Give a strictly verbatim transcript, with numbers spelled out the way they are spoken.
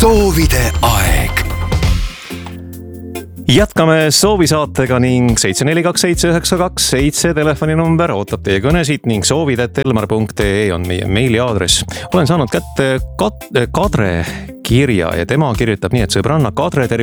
soovide aeg. Jätkame soovisaatega ning seitse neli kaks seitse üheksa kaks seitse telefoninumber ootab teie kõnesid ning soovid et elmar punkt ee on meie meiliaadress. Olen saanud kätte Kat- Kadre kirja ja tema kirjutab nii, et sõbranna Kadre,